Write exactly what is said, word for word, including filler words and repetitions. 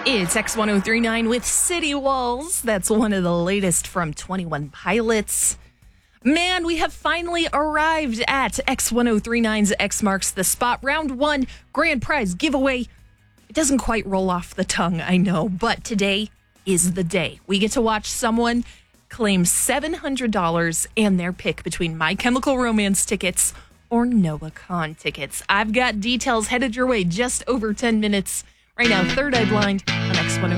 It's X ten thirty-nine with City Walls. That's one of the latest from twenty-one Pilots. Man, we have finally arrived at X ten thirty-nine's X Marks the Spot. Round one, grand prize giveaway. It doesn't quite roll off the tongue, I know, but today is the day. We get to watch someone claim seven hundred dollars and their pick between My Chemical Romance tickets or Noah Kahan tickets. I've got details headed your way just over ten minutes. Right now, Third Eye Blind on X ten